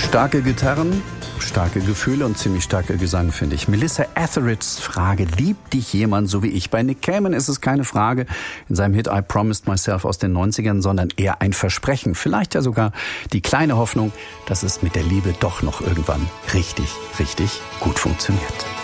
Starke Gitarren, starke Gefühle und ziemlich starker Gesang, finde ich. Melissa Etheridge's Frage, liebt dich jemand so wie ich? Bei Nick Cayman ist es keine Frage in seinem Hit I Promised Myself aus den 90ern, sondern eher ein Versprechen. Vielleicht ja sogar die kleine Hoffnung, dass es mit der Liebe doch noch irgendwann richtig, richtig gut funktioniert.